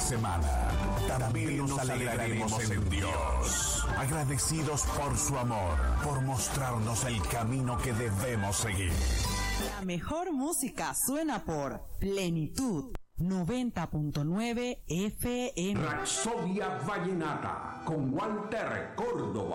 semana. También nos alegraremos en Dios, agradecidos por su amor, por mostrarnos el camino que debemos seguir. La mejor música suena por Plenitud 90.9 FM. Rapsodia Vallenata con Walter Córdoba.